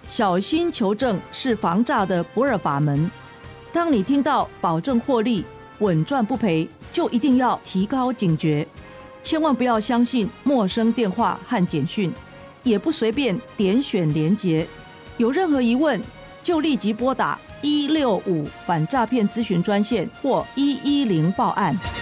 小心求证是防诈的不二法门。当你听到保证获利、稳赚不赔，就一定要提高警觉，千万不要相信陌生电话和简讯，也不随便点选连结。有任何疑问，就立即拨打165反诈骗咨询专线或110报案。